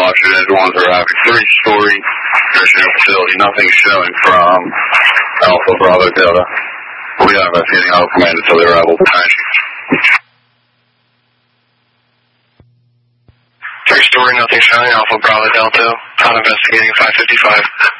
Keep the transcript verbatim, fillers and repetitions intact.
Washington, one's arriving. Three-story Christian facility. Nothing showing from Alpha Bravo Delta. We'll be not investigating Auto Command until the arrival behind you. Three-story, nothing showing. Alpha Bravo Delta. Not investigating five fifty-five.